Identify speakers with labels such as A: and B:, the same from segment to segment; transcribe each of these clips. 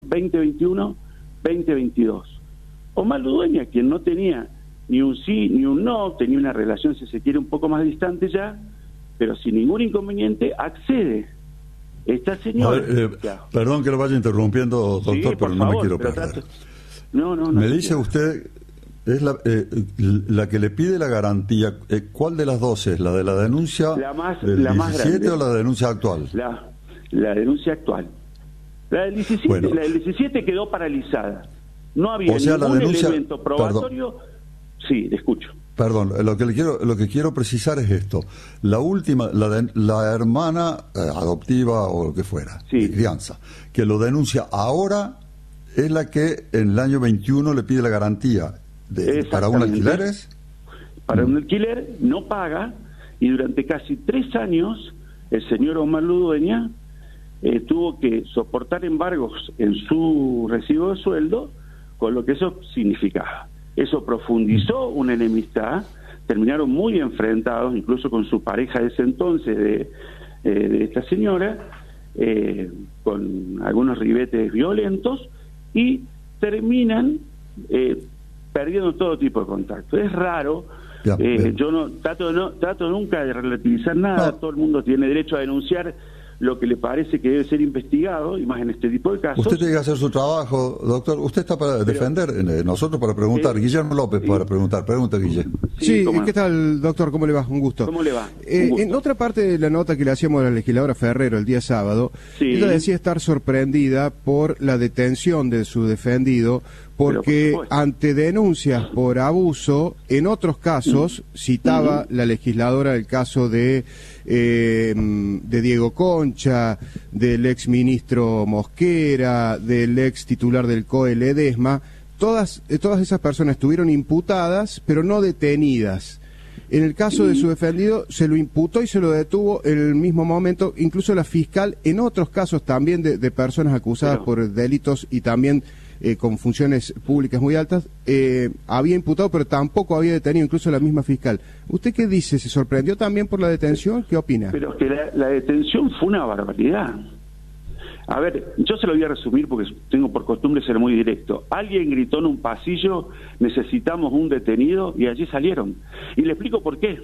A: 2021, 2022. Omar Ludueña, quien no tenía ni un sí ni un no, tenía una relación, si se quiere, un poco más distante ya, pero sin ningún inconveniente, accede. Esta señora...
B: perdón que lo vaya interrumpiendo, doctor,
A: sí,
B: pero no me quiero perder.
A: No,
B: me dice usted, es la que le pide la garantía. ¿Cuál de las dos es? ¿La de la denuncia del 17 o la denuncia actual?
A: La denuncia actual. La del 17, bueno, la del 17 quedó paralizada. No había ningún elemento probatorio. Perdón. Sí, le escucho.
B: Perdón, lo que quiero precisar es esto. La última, la hermana adoptiva o lo que fuera, de crianza, que lo denuncia ahora, es la que en el año 21 le pide la garantía para un alquiler.
A: Para un alquiler no paga, y durante casi 3 años el señor Omar Ludueña tuvo que soportar embargos en su recibo de sueldo, con lo que eso significaba. Eso profundizó una enemistad, terminaron muy enfrentados, incluso con su pareja de ese entonces, de esta señora, con algunos ribetes violentos, y terminan perdiendo todo tipo de contacto. Es raro, yo no trato nunca de relativizar nada, todo el mundo tiene derecho a denunciar lo que le parece que debe ser investigado, y más en este tipo de casos.
B: Usted tiene que hacer su trabajo, doctor. Usted está para defender, nosotros para preguntar. Guillermo López para preguntar. Pregunta, Guillermo.
C: Sí, ¿qué tal, doctor? ¿Cómo le va? Un gusto.
A: ¿Cómo le va?
C: En otra parte de la nota que le hacíamos a la legisladora Ferrero el día sábado, ella decía estar sorprendida por la detención de su defendido, porque ante denuncias por abuso, en otros casos, citaba la legisladora el caso de Diego Concha, del ex ministro Mosquera, del ex titular del COE Ledesma, todas esas personas estuvieron imputadas, pero no detenidas. En el caso de su defendido, se lo imputó y se lo detuvo en el mismo momento, incluso la fiscal, en otros casos también de personas acusadas por delitos y también con funciones públicas muy altas, había imputado, pero tampoco había detenido, incluso la misma fiscal. ¿Usted qué dice? ¿Se sorprendió también por la detención? ¿Qué opina?
A: Pero que la detención fue una barbaridad. A ver, yo se lo voy a resumir porque tengo por costumbre ser muy directo. Alguien gritó en un pasillo, necesitamos un detenido, y allí salieron. Y le explico por qué.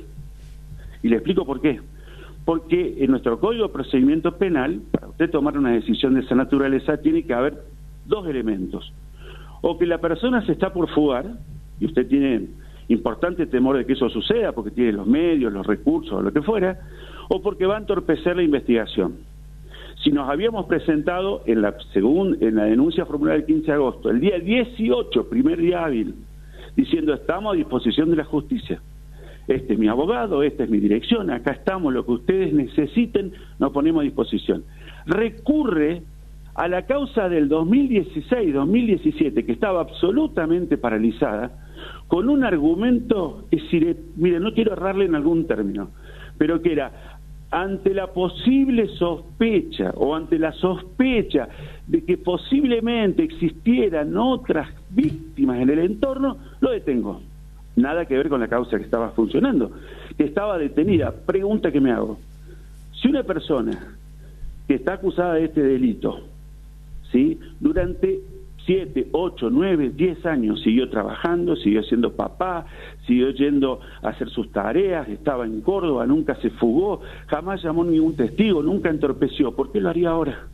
A: Porque en nuestro Código de Procedimiento Penal, para usted tomar una decisión de esa naturaleza, tiene que haber 2 elementos. O que la persona se está por fugar, y usted tiene importante temor de que eso suceda, porque tiene los medios, los recursos, o lo que fuera, o porque va a entorpecer la investigación. Si nos habíamos presentado en la denuncia formulada el 15 de agosto, el día 18, primer día hábil, diciendo estamos a disposición de la justicia. Este es mi abogado, esta es mi dirección, acá estamos, lo que ustedes necesiten, nos ponemos a disposición. Recurre a la causa del 2016-2017, que estaba absolutamente paralizada, con un argumento que, mire, no quiero errarle en algún término, pero que era ante la posible sospecha o ante la sospecha de que posiblemente existieran otras víctimas en el entorno, lo detengo. Nada que ver con la causa que estaba funcionando, que estaba detenida. Pregunta que me hago: si una persona que está acusada de este delito, ¿sí?, durante 7, 8, 9, 10 años siguió trabajando, siguió siendo papá, siguió yendo a hacer sus tareas, estaba en Córdoba, nunca se fugó, jamás llamó a ningún testigo, nunca entorpeció, ¿por qué lo haría ahora?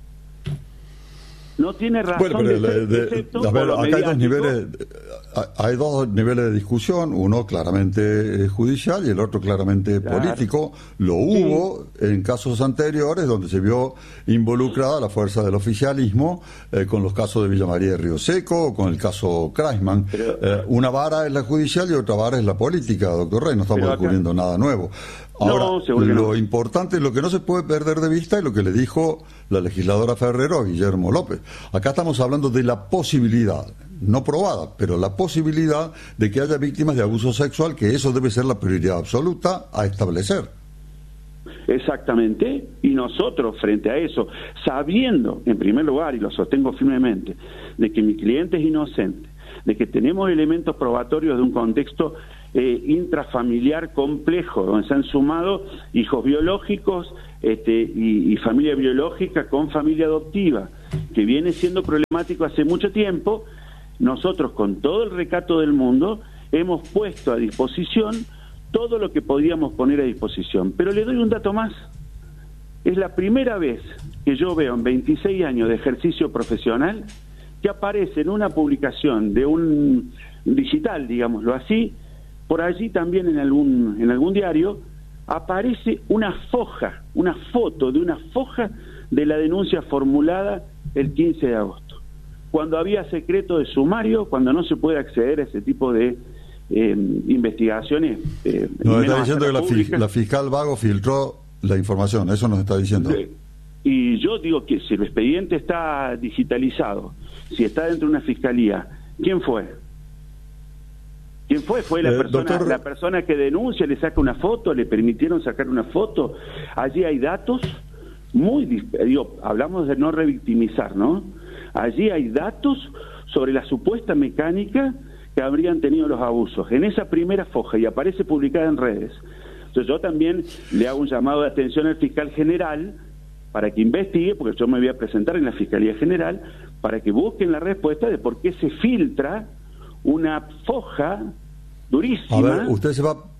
A: No tiene razón.
B: Bueno, pero a ver, acá hay dos niveles de discusión, uno claramente judicial y el otro claramente político. Lo hubo en casos anteriores donde se vio involucrada la fuerza del oficialismo, con los casos de Villa María de Río Seco, con el caso Kreisman. Una vara es la judicial y otra vara es la política, doctor Rey, no estamos descubriendo nada nuevo. Ahora, lo importante, lo que no se puede perder de vista es lo que le dijo la legisladora Ferrero a Guillermo López. Acá estamos hablando de la posibilidad, no probada, pero la posibilidad de que haya víctimas de abuso sexual, que eso debe ser la prioridad absoluta a establecer.
A: Exactamente, y nosotros frente a eso, sabiendo en primer lugar, y lo sostengo firmemente, de que mi cliente es inocente, de que tenemos elementos probatorios de un contexto intrafamiliar complejo, donde se han sumado hijos biológicos y familia biológica con familia adoptiva, que viene siendo problemático hace mucho tiempo, nosotros con todo el recato del mundo hemos puesto a disposición todo lo que podíamos poner a disposición. Pero le doy un dato más. Es la primera vez que yo veo en 26 años de ejercicio profesional que aparece en una publicación de un digital, digámoslo así, por allí también en algún diario, aparece una foto de una foja de la denuncia formulada el 15 de agosto, cuando había secreto de sumario, cuando no se puede acceder a ese tipo de investigaciones.
B: Nos está diciendo que la fiscal Vago filtró la información, eso nos está diciendo.
A: Y yo digo que si el expediente está digitalizado, si está dentro de una fiscalía, ¿quién fue? ¿Quién fue? Fue la persona que denuncia, le saca una foto, le permitieron sacar una foto. Allí hay datos hablamos de no revictimizar, ¿no? Allí hay datos sobre la supuesta mecánica que habrían tenido los abusos. En esa primera foja, y aparece publicada en redes. Entonces yo también le hago un llamado de atención al fiscal general para que investigue, porque yo me voy a presentar en la Fiscalía General, para que busquen la respuesta de por qué se filtra una foja durísima.
B: A ver, usted se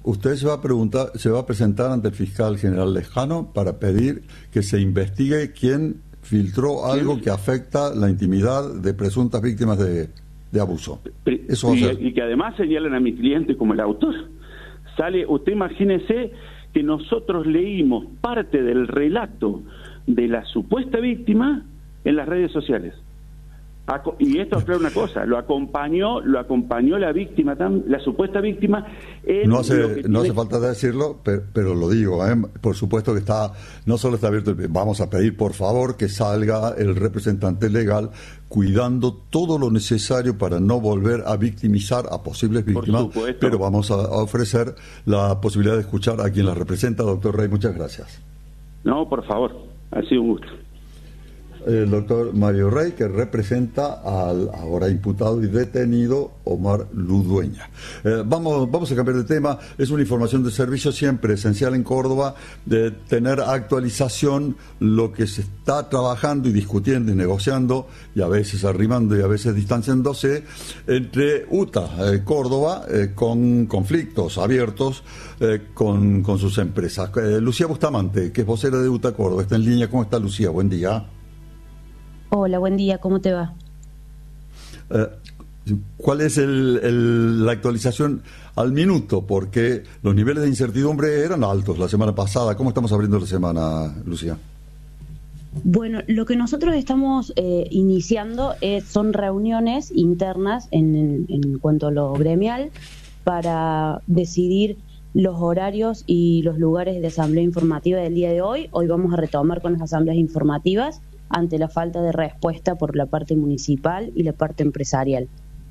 B: va a presentar ante el fiscal general Lejano para pedir que se investigue quién filtró algo que afecta la intimidad de presuntas víctimas de abuso. Eso va a ser.
A: Y que además señalan a mi cliente como el autor. Usted imagínese que nosotros leímos parte del relato de la supuesta víctima en las redes sociales. Y esto aclara una cosa, lo acompañó la víctima, la supuesta víctima.
B: No hace falta decirlo, pero lo digo, por supuesto que no solo está abierto, vamos a pedir por favor que salga el representante legal cuidando todo lo necesario para no volver a victimizar a posibles víctimas, pero vamos a ofrecer la posibilidad de escuchar a quien la representa. Doctor Rey, muchas gracias.
A: No, por favor, ha sido un gusto.
B: El doctor Mario Rey, que representa al ahora imputado y detenido Omar Ludueña. Vamos a cambiar de tema. Es una información de servicio siempre esencial en Córdoba, de tener actualización lo que se está trabajando y discutiendo y negociando, y a veces arrimando y a veces distanciándose, entre UTA, Córdoba, con conflictos abiertos con sus empresas. Lucía Bustamante, que es vocera de UTA Córdoba, está en línea. ¿Cómo está, Lucía? Buen día.
D: Hola, buen día, ¿cómo te va?
B: ¿Cuál es la actualización al minuto? Porque los niveles de incertidumbre eran altos la semana pasada. ¿Cómo estamos abriendo la semana, Lucía?
D: Bueno, lo que nosotros estamos iniciando son reuniones internas en cuanto a lo gremial para decidir los horarios y los lugares de asamblea informativa del día de hoy. Hoy vamos a retomar con las asambleas informativas ante la falta de respuesta por la parte municipal y la parte empresarial.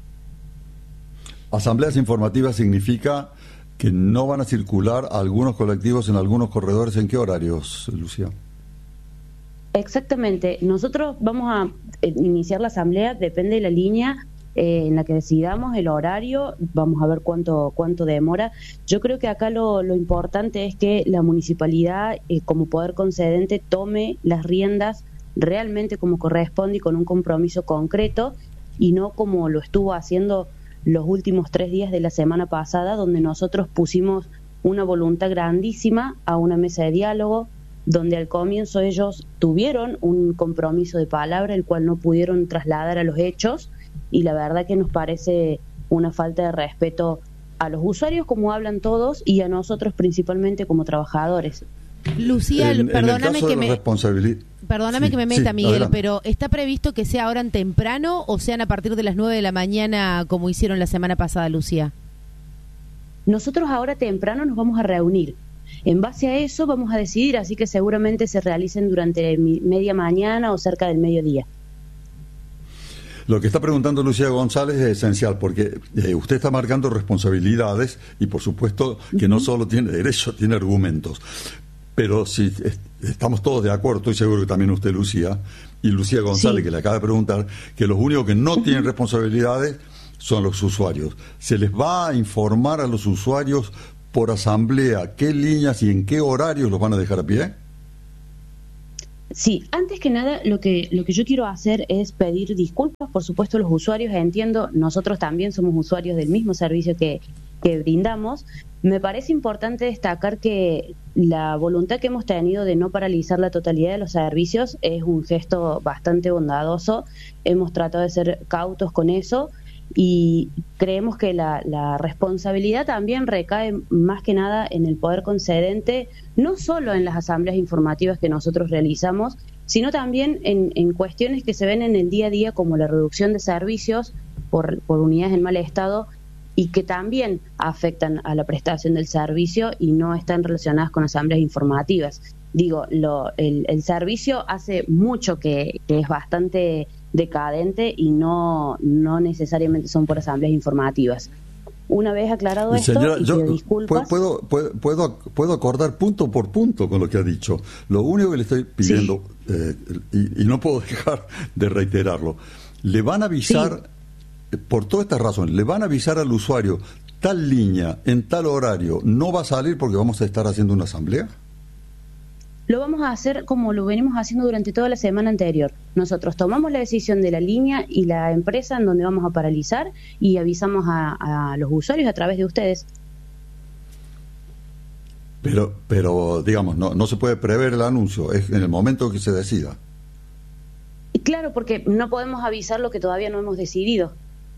B: Asambleas informativas significa que no van a circular algunos colectivos en algunos corredores. ¿En qué horarios, Lucía?
D: Exactamente. Nosotros vamos a iniciar la asamblea, depende de la línea en la que decidamos, el horario, vamos a ver cuánto demora. Yo creo que acá lo importante es que la municipalidad, como poder concedente, tome las riendas realmente como corresponde y con un compromiso concreto, y no como lo estuvo haciendo los últimos 3 días de la semana pasada, donde nosotros pusimos una voluntad grandísima a una mesa de diálogo, donde al comienzo ellos tuvieron un compromiso de palabra, el cual no pudieron trasladar a los hechos, y la verdad que nos parece una falta de respeto a los usuarios, como hablan todos, y a nosotros principalmente como trabajadores.
E: Lucía, perdóname que me meta,
B: sí,
E: Miguel,
B: adelante.
E: pero ¿está previsto que sea ahora en temprano o sean a partir de las 9 de la mañana como hicieron la semana pasada, Lucía?
D: Nosotros ahora temprano nos vamos a reunir. En base a eso vamos a decidir, así que seguramente se realicen durante media mañana o cerca del mediodía.
B: Lo que está preguntando Lucía González es esencial, porque usted está marcando responsabilidades y por supuesto que no solo tiene derecho, tiene argumentos. Pero si estamos todos de acuerdo, estoy seguro que también usted, Lucía, y Lucía González, que le acaba de preguntar, que los únicos que no tienen responsabilidades son los usuarios. ¿Se les va a informar a los usuarios por asamblea qué líneas y en qué horarios los van a dejar a pie?
D: Sí, antes que nada, lo que yo quiero hacer es pedir disculpas, por supuesto, a los usuarios. Entiendo, nosotros también somos usuarios del mismo servicio que brindamos. Me parece importante destacar que la voluntad que hemos tenido de no paralizar la totalidad de los servicios es un gesto bastante bondadoso. Hemos tratado de ser cautos con eso y creemos que la responsabilidad también recae más que nada en el poder concedente, no solo en las asambleas informativas que nosotros realizamos, sino también en cuestiones que se ven en el día a día, como la reducción de servicios por unidades en mal estado, y que también afectan a la prestación del servicio y no están relacionadas con asambleas informativas. Digo, el servicio hace mucho que es bastante decadente y no necesariamente son por asambleas informativas. Una vez aclarado esto,
B: señora,
D: y
B: yo
D: pido disculpas...
B: puedo acordar punto por punto con lo que ha dicho. Lo único que le estoy pidiendo, sí. Y no puedo dejar de reiterarlo, le van a avisar... Sí. Por todas estas razones, le van a avisar al usuario, tal línea, en tal horario, no va a salir porque vamos a estar haciendo una asamblea.
D: Lo vamos a hacer como lo venimos haciendo durante toda la semana anterior. Nosotros tomamos la decisión de la línea y la empresa en donde vamos a paralizar y avisamos a los usuarios a través de ustedes.
B: Pero digamos, no se puede prever el anuncio, es en el momento que se decida.
D: Y claro, porque no podemos avisar lo que todavía no hemos decidido.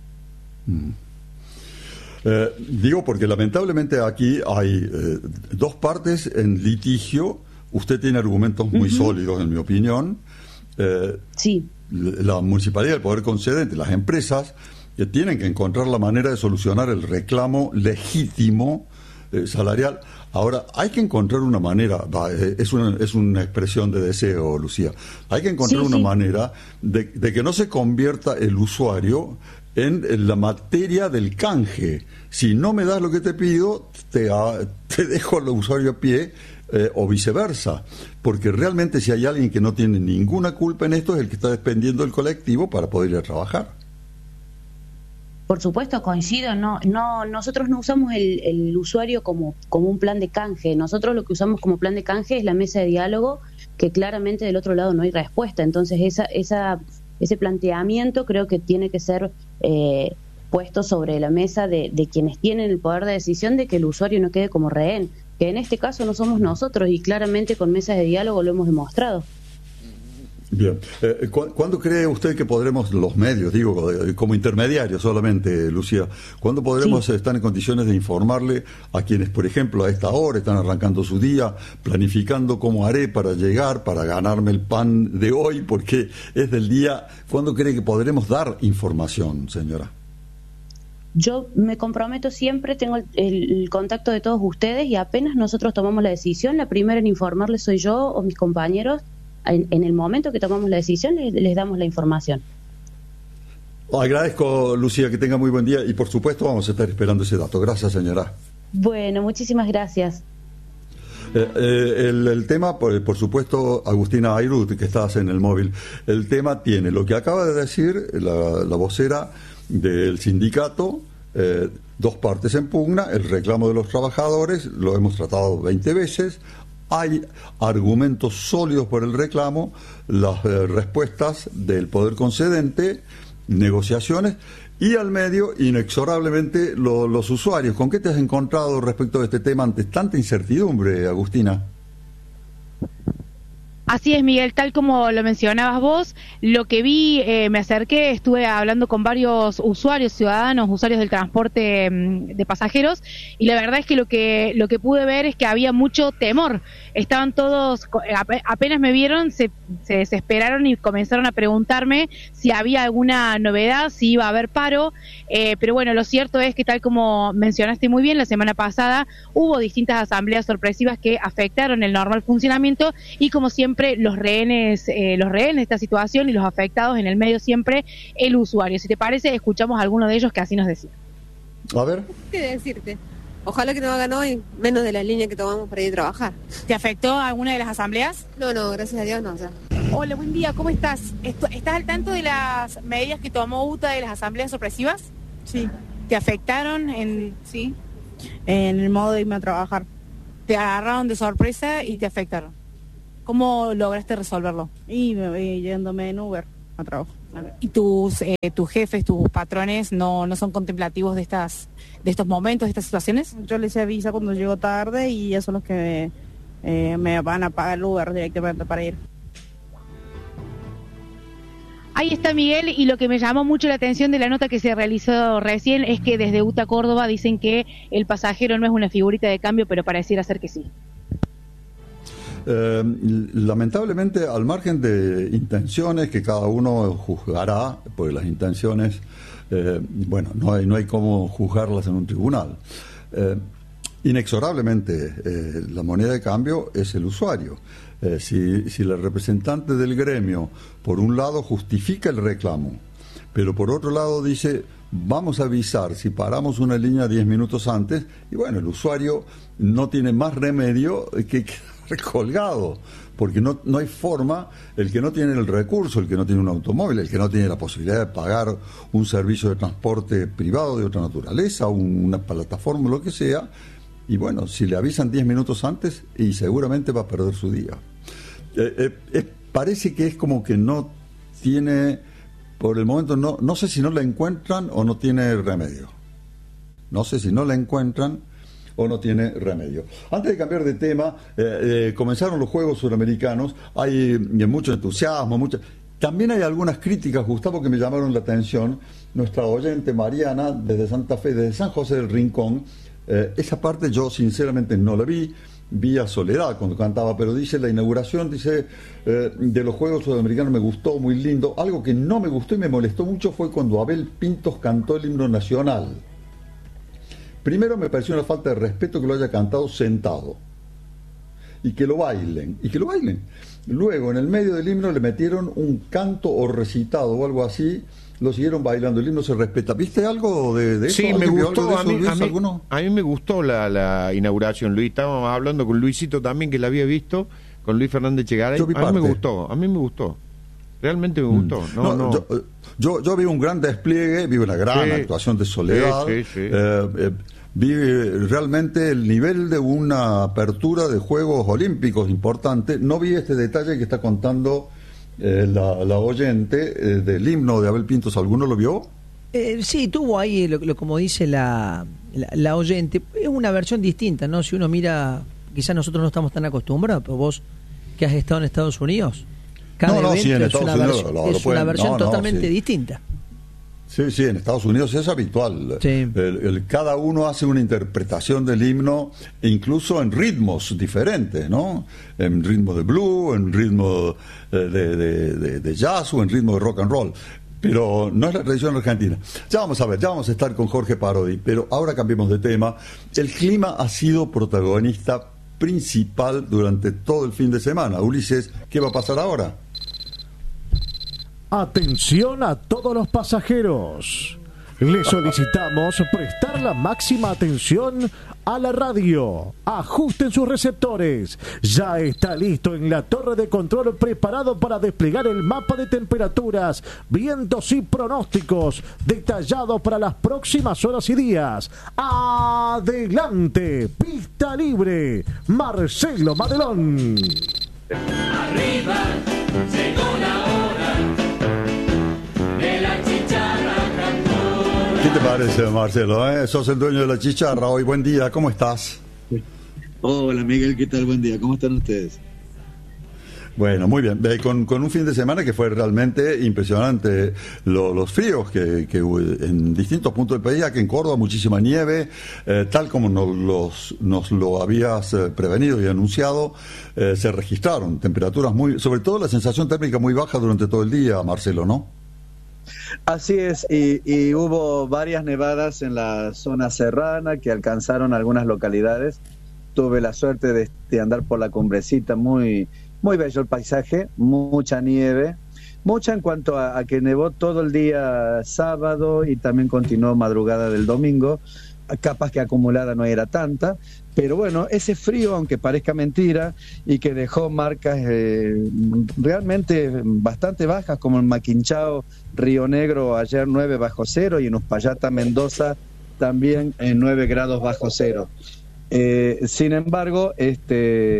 B: Digo porque lamentablemente aquí hay dos partes en litigio. Usted tiene argumentos muy sólidos, en mi opinión.
D: Sí.
B: La municipalidad, el poder concedente, las empresas tienen que encontrar la manera de solucionar el reclamo legítimo salarial. Ahora, hay que encontrar una manera, es una expresión de deseo, Lucía, hay que encontrar una manera de que no se convierta el usuario en la materia del canje. Si no me das lo que te pido, te dejo al usuario a pie, o viceversa, porque realmente si hay alguien que no tiene ninguna culpa en esto es el que está dependiendo del colectivo para poder ir a trabajar.
D: Por supuesto, coincido. Nosotros no usamos el usuario como un plan de canje. Nosotros lo que usamos como plan de canje es la mesa de diálogo, que claramente del otro lado no hay respuesta. Entonces ese planteamiento creo que tiene que ser puesto sobre la mesa de quienes tienen el poder de decisión, de que el usuario no quede como rehén, que en este caso no somos nosotros, y claramente con mesas de diálogo lo hemos demostrado.
B: Bien. ¿Cuándo cree usted que podremos, los medios, digo, como intermediarios solamente, Lucía, cuándo podremos estar en condiciones de informarle a quienes, por ejemplo, a esta hora están arrancando su día, planificando cómo haré para llegar, para ganarme el pan de hoy, porque es del día? ¿Cuándo cree que podremos dar información, señora?
D: Yo me comprometo siempre, tengo el contacto de todos ustedes, y apenas nosotros tomamos la decisión, la primera en informarles soy yo o mis compañeros. En el momento que tomamos la decisión les damos la información.
B: Agradezco, Lucía, que tenga muy buen día y por supuesto vamos a estar esperando ese dato. Gracias, señora.
D: Bueno, muchísimas gracias.
B: El tema, por supuesto, Agustina Ayrut, que estás en el móvil, el tema tiene lo que acaba de decir la vocera del sindicato, dos partes en pugna, el reclamo de los trabajadores, lo hemos tratado 20 veces, hay argumentos sólidos por el reclamo, las respuestas del poder concedente, negociaciones, y al medio, inexorablemente, los usuarios. ¿Con qué te has encontrado respecto de este tema ante tanta incertidumbre, Agustina?
F: Así es, Miguel, tal como lo mencionabas vos, lo que vi, me acerqué, estuve hablando con varios usuarios, ciudadanos, usuarios del transporte de pasajeros, y la verdad es que lo que pude ver es que había mucho temor. Estaban todos, apenas me vieron, se desesperaron y comenzaron a preguntarme si había alguna novedad, si iba a haber paro, pero bueno, lo cierto es que tal como mencionaste muy bien, la semana pasada hubo distintas asambleas sorpresivas que afectaron el normal funcionamiento, y como siempre los rehenes de esta situación y los afectados en el medio siempre el usuario. Si te parece, escuchamos a alguno de ellos que así nos decía.
B: A ver.
G: ¿Qué decirte? Ojalá que no hagan hoy menos de la línea que tomamos para ir a trabajar.
F: ¿Te afectó alguna de las asambleas?
G: No, gracias a Dios no. Ya.
F: Hola, buen día, ¿cómo estás? ¿Estás al tanto de las medidas que tomó UTA de las asambleas sorpresivas?
H: Sí.
F: ¿Te afectaron en
H: el modo de irme a trabajar?
F: ¿Te agarraron de sorpresa y te afectaron?
H: ¿Cómo lograste resolverlo?
I: Y me voy yéndome en Uber a trabajo.
H: ¿Y tus jefes, tus patrones no son contemplativos de estos momentos, de estas situaciones?
I: Yo les avisa cuando llego tarde y ellos son los que me van a pagar el Uber directamente para ir.
F: Ahí está Miguel, y lo que me llamó mucho la atención de la nota que se realizó recién es que desde UTA Córdoba dicen que el pasajero no es una figurita de cambio, pero pareciera ser que sí.
B: Lamentablemente, al margen de intenciones que cada uno juzgará, porque las intenciones, bueno, no hay cómo juzgarlas en un tribunal. Inexorablemente, la moneda de cambio es el usuario. Si la representante del gremio, por un lado, justifica el reclamo, pero por otro lado dice, vamos a avisar si paramos una línea 10 minutos antes, y bueno, el usuario no tiene más remedio que quedar colgado, porque no hay forma, el que no tiene el recurso, el que no tiene un automóvil, el que no tiene la posibilidad de pagar un servicio de transporte privado de otra naturaleza, una plataforma, lo que sea, y bueno, si le avisan 10 minutos antes, y seguramente va a perder su día. Parece que es como que no tiene, por el momento, no sé si no la encuentran o no tiene remedio. No sé si no la encuentran o no tiene remedio. Antes de cambiar de tema, comenzaron los Juegos Suramericanos, hay mucho entusiasmo, también hay algunas críticas, Gustavo, que me llamaron la atención. Nuestra oyente Mariana, desde Santa Fe, desde San José del Rincón, esa parte yo sinceramente no la vi a Soledad cuando cantaba, pero dice la inauguración, de los Juegos Sudamericanos me gustó, muy lindo. Algo que no me gustó y me molestó mucho fue cuando Abel Pintos cantó el himno nacional. Primero me pareció una falta de respeto que lo haya cantado sentado y que lo bailen. Luego, en el medio del himno le metieron un canto o recitado o algo así, lo siguieron bailando. El himno se respeta. ¿Viste algo de eso?
J: Sí, me gustó. A mí me gustó la inauguración, Luis. Estábamos hablando con Luisito también, que la había visto, con Luis Fernández Chegaray. A mí me gustó. Realmente me gustó.
B: Yo vi un gran despliegue, vi una gran actuación de Soledad. Vi realmente el nivel de una apertura de Juegos Olímpicos importante. No vi este detalle que está contando la oyente del himno de Abel Pintos. ¿Alguno lo vio?
K: Sí, tuvo ahí, como dice la oyente, es una versión distinta, ¿no? Si uno mira, quizás nosotros no estamos tan acostumbrados, pero vos que has estado en Estados Unidos, cada evento es una versión totalmente distinta.
B: Sí, en Estados Unidos es habitual.
K: Sí.
B: Cada uno hace una interpretación del himno, incluso en ritmos diferentes, ¿no? En ritmo de blues, en ritmo de jazz o en ritmo de rock and roll. Pero no es la tradición argentina. Ya vamos a estar con Jorge Parodi, pero ahora cambiemos de tema. El clima ha sido protagonista principal durante todo el fin de semana. Ulises, ¿qué va a pasar ahora?
L: Atención a todos los pasajeros. Les solicitamos prestar la máxima atención a la radio. Ajusten sus receptores. Ya está listo en la torre de control, preparado para desplegar el mapa de temperaturas, vientos y pronósticos detallado para las próximas horas y días. Adelante, pista libre. Marcelo Madelón.
M: Arriba, llegó la hora de la chicharra cantora.
B: ¿Qué te parece, Marcelo? Sos el dueño de la chicharra hoy. Buen día, ¿cómo estás?
N: Hola, Miguel, ¿qué tal? Buen día, ¿cómo están ustedes?
B: Bueno, muy bien. Con un fin de semana que fue realmente impresionante. Los fríos que hubo en distintos puntos del país, aquí en Córdoba, muchísima nieve, tal como nos lo habías prevenido y anunciado, se registraron temperaturas sobre todo la sensación térmica muy baja durante todo el día, Marcelo, ¿no?
N: Así es, y hubo varias nevadas en la zona serrana que alcanzaron algunas localidades. Tuve la suerte de andar por la cumbrecita, muy bello el paisaje, mucha nieve, mucha en cuanto a que nevó todo el día sábado y también continuó madrugada del domingo. Capaz que acumulada no era tanta, pero bueno, ese frío, aunque parezca mentira, y que dejó marcas realmente bastante bajas, como en Maquinchao, Río Negro, ayer 9 bajo cero, y en Uspallata, Mendoza, también en 9 grados bajo cero. Sin embargo,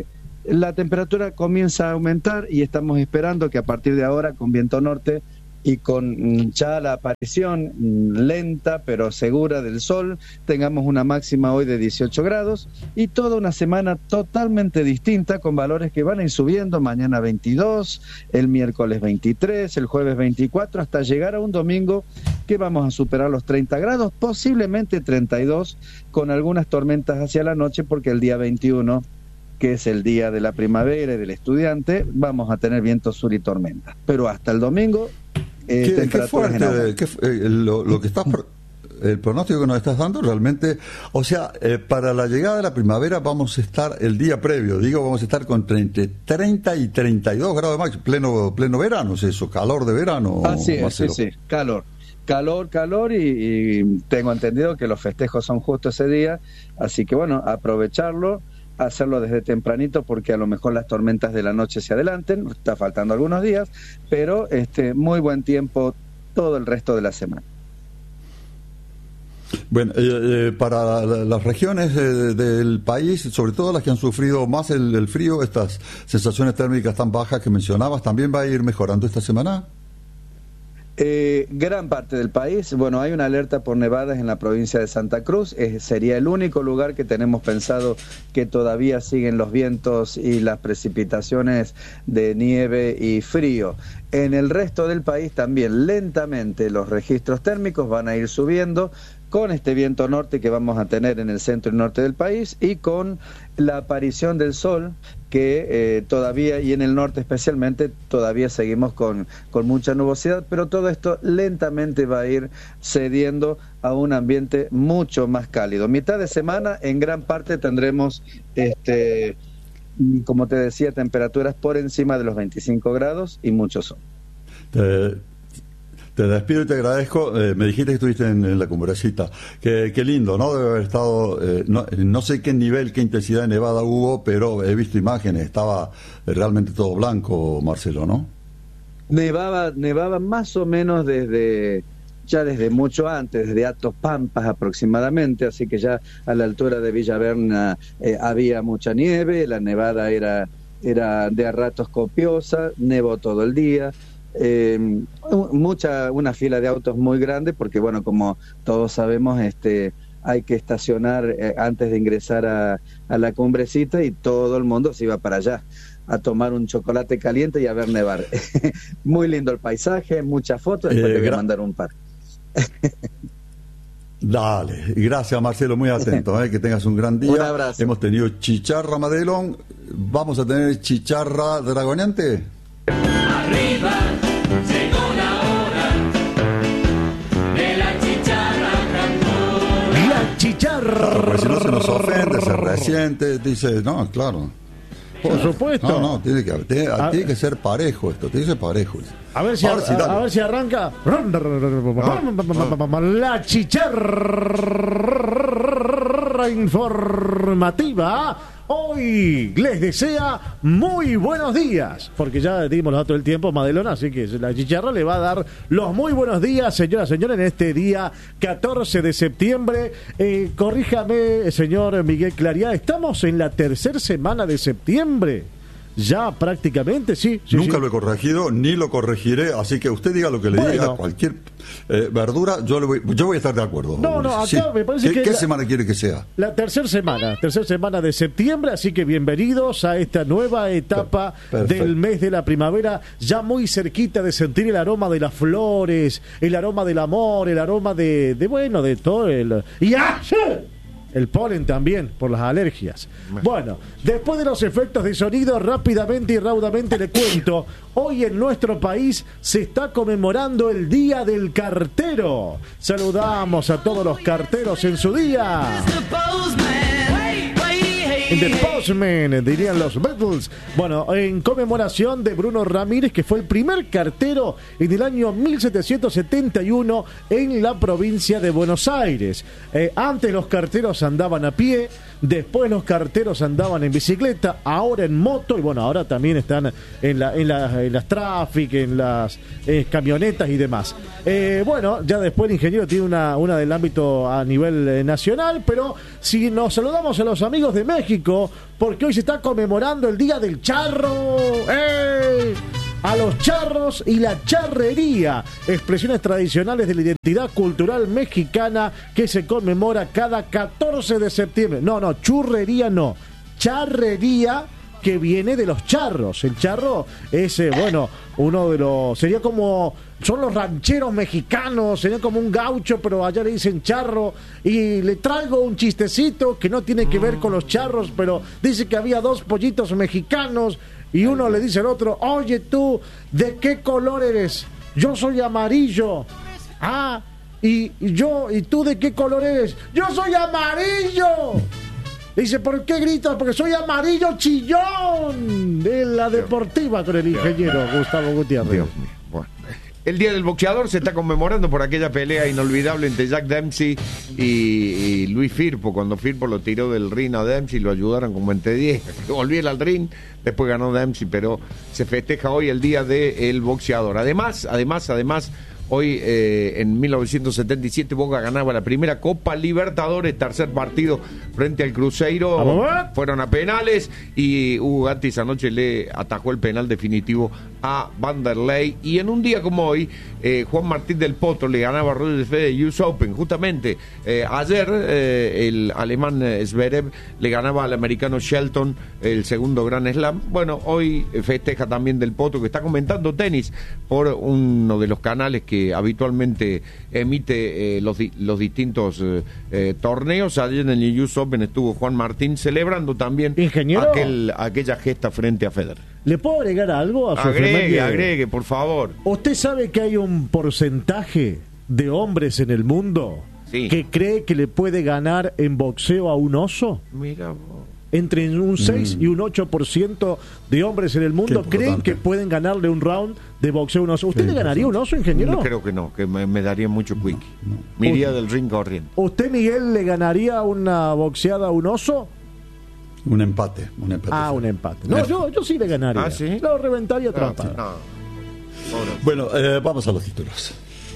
N: la temperatura comienza a aumentar y estamos esperando que a partir de ahora, con viento norte y con ya la aparición lenta pero segura del sol, tengamos una máxima hoy de 18 grados y toda una semana totalmente distinta, con valores que van a ir subiendo: mañana 22, el miércoles 23, el jueves 24, hasta llegar a un domingo que vamos a superar los 30 grados, posiblemente 32, con algunas tormentas hacia la noche, porque el día 21, que es el día de la primavera y del estudiante, vamos a tener viento sur y tormenta. Pero hasta el domingo,
B: qué fuerte lo que estás el pronóstico que nos estás dando realmente. O sea, para la llegada de la primavera vamos a estar el día previo, vamos a estar con entre 30 y 32 grados de máximo, pleno verano, ¿es eso? Calor de verano.
N: Así es, sí, calor y tengo entendido que los festejos son justo ese día, así que bueno, aprovecharlo, hacerlo desde tempranito, porque a lo mejor las tormentas de la noche se adelanten, está faltando algunos días, pero muy buen tiempo todo el resto de la semana.
B: Bueno, para las regiones del país, sobre todo las que han sufrido más el frío, estas sensaciones térmicas tan bajas que mencionabas, ¿también va a ir mejorando esta semana?
N: Gran parte del país, bueno, hay una alerta por nevadas en la provincia de Santa Cruz, sería el único lugar que tenemos pensado que todavía siguen los vientos y las precipitaciones de nieve y frío. En el resto del país también lentamente los registros térmicos van a ir subiendo, con este viento norte que vamos a tener en el centro y norte del país, y con la aparición del sol, que todavía, y en el norte especialmente, todavía seguimos con mucha nubosidad, pero todo esto lentamente va a ir cediendo a un ambiente mucho más cálido. Mitad de semana, en gran parte tendremos, como te decía, temperaturas por encima de los 25 grados y mucho sol.
B: Te despido y te agradezco. Me dijiste que estuviste en la cumbrecita. Qué lindo, ¿no? Debe haber estado, no sé qué nivel, qué intensidad de nevada hubo, pero he visto imágenes. Estaba realmente todo blanco, Marcelo, ¿no?
N: Nevaba más o menos desde mucho antes, desde Atos Pampas aproximadamente, así que ya a la altura de Villaverna había mucha nieve, la nevada era de a ratos copiosa, nevó todo el día. Una fila de autos muy grande, porque bueno, como todos sabemos, hay que estacionar antes de ingresar a la cumbrecita, y todo el mundo se iba para allá a tomar un chocolate caliente y a ver nevar. Muy lindo el paisaje, muchas fotos, después te voy a mandar un par.
B: Dale, gracias Marcelo, muy atento, que tengas un gran día.
N: Un abrazo.
B: Hemos tenido chicharra Madelón, vamos a tener chicharra dragoneante.
M: Arriba llegó la hora de la chicharra cantona.
L: La chicharra.
B: Pues si no se nos ofende, se resiente, dice, no, claro.
L: Por supuesto.
B: No, tiene que ser parejo esto, tiene que ser parejo.
L: A ver si arranca. La chicharra informativa. Hoy les desea muy buenos días, porque ya dimos los datos del tiempo, Madelón, así que la chicharra le va a dar los muy buenos días, señoras y señores, en este día 14 de septiembre. Corríjame, señor Miguel Clariá, estamos en la tercera semana de septiembre. Ya prácticamente, sí.
B: Nunca lo he corregido, ni lo corregiré, así que usted diga lo que le diga, cualquier verdura, yo voy a estar de acuerdo.
L: No, acá me parece que...
B: ¿Qué semana quiere que sea?
L: La tercera semana de septiembre, así que bienvenidos a esta nueva etapa del mes de la primavera, ya muy cerquita de sentir el aroma de las flores, el aroma del amor, el aroma de todo el... El polen también, por las alergias. Bueno, después de los efectos de sonido, rápidamente y raudamente le cuento. Hoy en nuestro país se está conmemorando el Día del Cartero. Saludamos a todos los carteros en su día. The Postman, dirían los Beatles. Bueno, en conmemoración de Bruno Ramírez, que fue el primer cartero en el año 1771 en la provincia de Buenos Aires. Antes los carteros andaban a pie, después los carteros andaban en bicicleta, ahora en moto, y bueno, ahora también están en las traffic, en las camionetas y demás. Bueno, ya después el ingeniero tiene una del ámbito a nivel nacional, pero si nos saludamos a los amigos de México, México, porque hoy se está conmemorando el Día del Charro. ¡Ey! A los charros y la charrería, expresiones tradicionales de la identidad cultural mexicana que se conmemora cada 14 de septiembre. No, churrería no, charrería, que viene de los charros. El charro es, uno de los... Sería como... Son los rancheros mexicanos, sería como un gaucho, pero allá le dicen charro. Y le traigo un chistecito que no tiene que ver con los charros, pero dice que había 2 pollitos mexicanos y uno le dice al otro: oye tú, ¿de qué color eres? Yo soy amarillo. Ah, y tú ¿de qué color eres? Yo soy amarillo. Dice: ¿por qué gritas? Porque soy amarillo chillón. De la deportiva con el ingeniero Gustavo Gutiérrez.
J: Dios mío. Bueno. El Día del Boxeador se está conmemorando por aquella pelea inolvidable entre Jack Dempsey y Luis Firpo, cuando Firpo lo tiró del ring a Dempsey y lo ayudaron como entre 10. Volviera al ring, después ganó Dempsey, pero se festeja hoy el Día del Boxeador. Además, hoy en 1977 Boca ganaba la primera Copa Libertadores, tercer partido frente al Cruzeiro. Fueron a penales y Hugo Gatti esa noche le atajó el penal definitivo a Vanderlei. Y en un día como hoy, Juan Martín del Potro le ganaba a Roger Federer US Open. Justamente ayer el alemán Zverev le ganaba al americano Shelton el segundo Grand Slam. Bueno, hoy festeja también del Potro, que está comentando tenis por uno de los canales que habitualmente emite los distintos torneos. Ayer en el US Open estuvo Juan Martín celebrando también aquella gesta frente a Federer.
L: ¿Le puedo agregar algo a su
J: Agregue, por favor.
L: ¿Usted sabe que hay un porcentaje de hombres en el mundo que cree que le puede ganar en boxeo a un oso?
J: Mira vos.
L: Entre un 6 y un 8% de hombres en el mundo creen que pueden ganarle un round de boxeo a un oso. ¿Usted le ganaría un oso, ingeniero?
J: No, creo que no, que me daría mucho quick. Me iría del ring corriendo.
L: ¿Usted, Miguel, le ganaría una boxeada a un oso?
B: Un empate.
L: Ah, un empate. No, yo sí le ganaría.
J: ¿Ah, sí?
L: Lo reventaría trampa.
J: No.
B: Bueno, vamos a los títulos.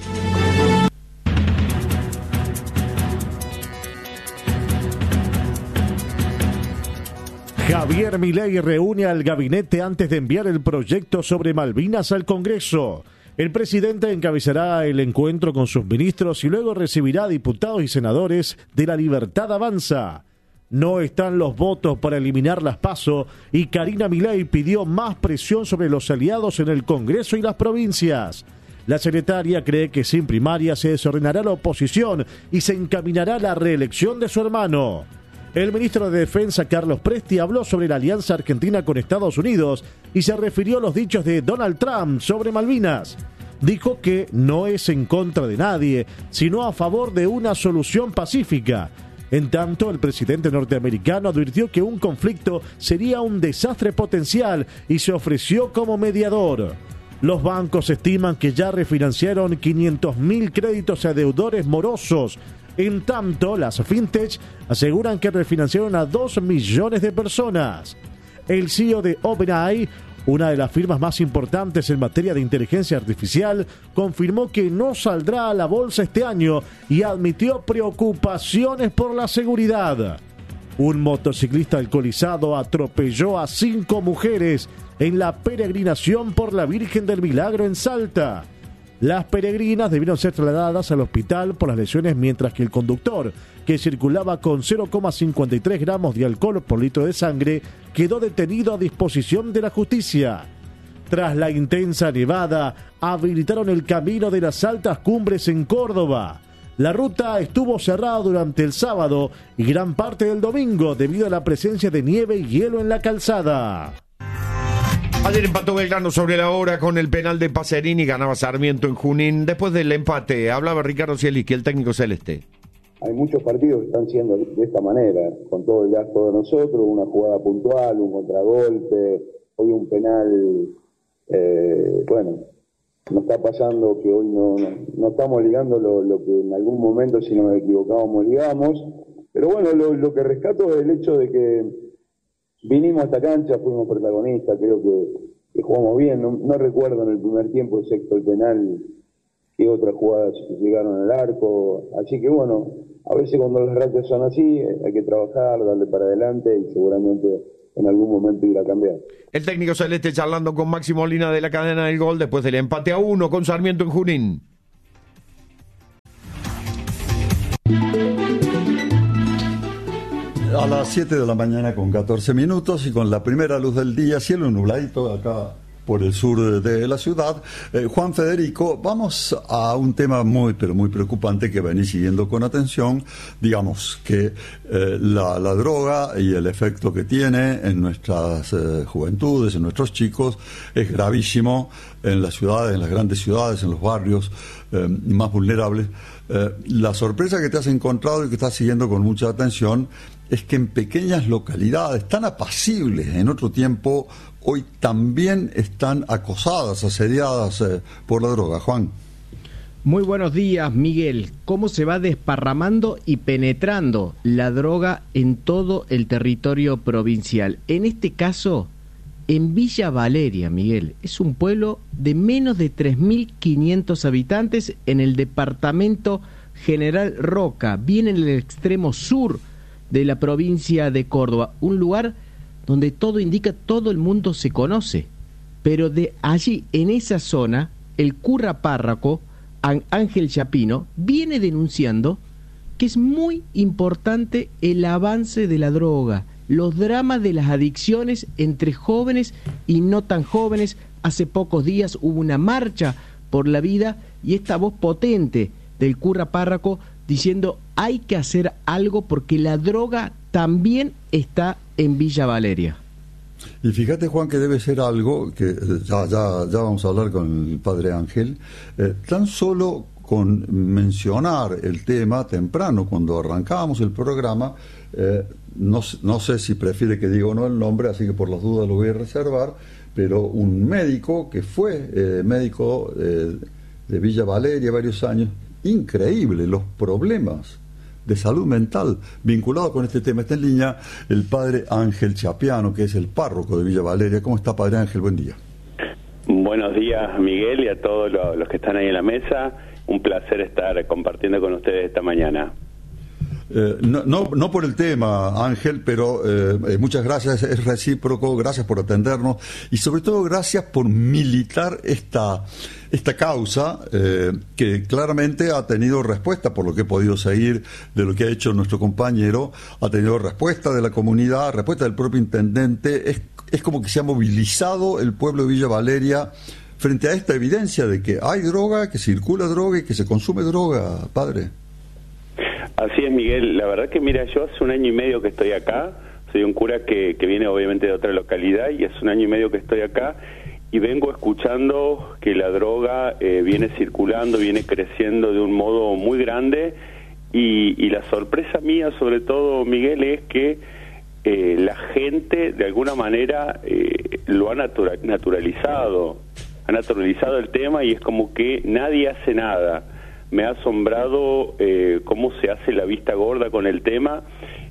L: Javier Milei reúne al gabinete antes de enviar el proyecto sobre Malvinas al Congreso. El presidente encabezará el encuentro con sus ministros y luego recibirá a diputados y senadores de La Libertad Avanza. No están los votos para eliminar las PASO y Karina Milei pidió más presión sobre los aliados en el Congreso y las provincias. La secretaria cree que sin primaria se desordenará la oposición y se encaminará a la reelección de su hermano. El ministro de Defensa, Carlos Presti, habló sobre la alianza argentina con Estados Unidos y se refirió a los dichos de Donald Trump sobre Malvinas. Dijo que no es en contra de nadie, sino a favor de una solución pacífica. En tanto, el presidente norteamericano advirtió que un conflicto sería un desastre potencial y se ofreció como mediador. Los bancos estiman que ya refinanciaron 500.000 créditos a deudores morosos. En tanto, las fintech aseguran que refinanciaron a 2 millones de personas. El CEO de OpenAI, una de las firmas más importantes en materia de inteligencia artificial, confirmó que no saldrá a la bolsa este año y admitió preocupaciones por la seguridad. Un motociclista alcoholizado atropelló a 5 mujeres en la peregrinación por la Virgen del Milagro en Salta. Las peregrinas debieron ser trasladadas al hospital por las lesiones, mientras que el conductor, que circulaba con 0,53 gramos de alcohol por litro de sangre, quedó detenido a disposición de la justicia. Tras la intensa nevada, habilitaron el camino de las altas cumbres en Córdoba. La ruta estuvo cerrada durante el sábado y gran parte del domingo debido a la presencia de nieve y hielo en la calzada.
J: Ayer empató Belgrano sobre la hora con el penal de Pacerini, ganaba Sarmiento en Junín. Después del empate, hablaba Ricardo Zielinski, el técnico celeste.
O: Hay muchos partidos que están siendo de esta manera, con todo el gasto de nosotros, una jugada puntual, un contragolpe, hoy un penal. Bueno, nos está pasando que hoy no estamos ligando lo que en algún momento, si nos equivocábamos, ligamos. Pero bueno, lo que rescato es el hecho de que vinimos a esta cancha, fuimos protagonistas, creo que jugamos bien. No recuerdo en el primer tiempo, excepto el penal, que otras jugadas llegaron al arco. Así que bueno, a veces cuando las rachas son así, hay que trabajar, darle para adelante y seguramente en algún momento ir a cambiar.
J: El técnico celeste charlando con Maxi Molina de la cadena del Gol después del empate a 1 con Sarmiento en Junín.
B: A las 7 de la mañana con 14 minutos y con la primera luz del día, cielo nubladito acá por el sur de la ciudad. Juan Federico, vamos a un tema muy, pero muy preocupante que venís siguiendo con atención. Digamos que la droga y el efecto que tiene en nuestras juventudes, en nuestros chicos, es gravísimo en las ciudades, en las grandes ciudades, en los barrios más vulnerables. La sorpresa que te has encontrado y que estás siguiendo con mucha atención es que en pequeñas localidades tan apacibles en otro tiempo, hoy también están acosadas, asediadas por la droga. Juan.
P: Muy buenos días, Miguel. ¿Cómo se va desparramando y penetrando la droga en todo el territorio provincial? En este caso, en Villa Valeria, Miguel. Es un pueblo de menos de 3.500 habitantes en el departamento General Roca, bien en el extremo sur de la provincia de Córdoba, un lugar donde todo indica todo el mundo se conoce, pero de allí, en esa zona, el cura párroco Ángel Chapino viene denunciando que es muy importante el avance de la droga, los dramas de las adicciones entre jóvenes y no tan jóvenes. Hace pocos días hubo una marcha por la vida y esta voz potente del cura párroco diciendo hay que hacer algo porque la droga también está en Villa Valeria.
B: Y fíjate, Juan, que debe ser algo que ya vamos a hablar con el padre Ángel, tan solo con mencionar el tema temprano, cuando arrancábamos el programa, no sé si prefiere que diga o no el nombre, así que por las dudas lo voy a reservar, pero un médico que fue médico de Villa Valeria varios años, increíble los problemas de salud mental vinculados con este tema. Está en línea el padre Ángel Chapiano, que es el párroco de Villa Valeria. ¿Cómo está, padre Ángel? Buen día.
Q: Buenos días, Miguel, y a todos los que están ahí en la mesa. Un placer estar compartiendo con ustedes esta mañana.
B: No por el tema, Ángel, pero muchas gracias, es recíproco, gracias por atendernos y sobre todo gracias por militar esta causa que claramente ha tenido respuesta, por lo que he podido seguir de lo que ha hecho nuestro compañero, ha tenido respuesta de la comunidad, respuesta del propio intendente. Es como que se ha movilizado el pueblo de Villa Valeria frente a esta evidencia de que hay droga, que circula droga y que se consume droga, padre.
Q: Así es, Miguel. La verdad que, mira, yo hace 1 año y medio que estoy acá. Soy un cura que viene obviamente de otra localidad y hace 1 año y medio que estoy acá y vengo escuchando que la droga viene circulando, viene creciendo de un modo muy grande y la sorpresa mía, sobre todo, Miguel, es que la gente de alguna manera lo ha naturalizado el tema y es como que nadie hace nada. Me ha asombrado cómo se hace la vista gorda con el tema